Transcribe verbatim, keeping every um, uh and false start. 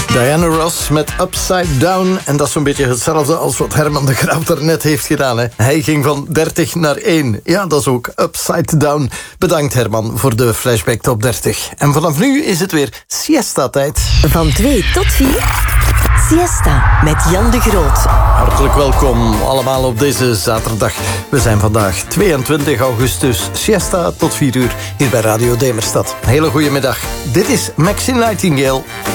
Diana Ross met Upside Down. En dat is zo'n beetje hetzelfde als wat Herman de Graaf daarnet heeft gedaan. Hè. Hij ging van dertig naar één. Ja, dat is ook Upside Down. Bedankt Herman voor de Flashback Top dertig. En vanaf nu is het weer siesta-tijd. Van twee tot vier. Siesta met Jan de Groot. Hartelijk welkom allemaal op deze zaterdag. We zijn vandaag tweeëntwintig augustus. Siesta tot vier uur hier bij Radio Demerstad. Hele goede middag. Dit is Maxine Nightingale.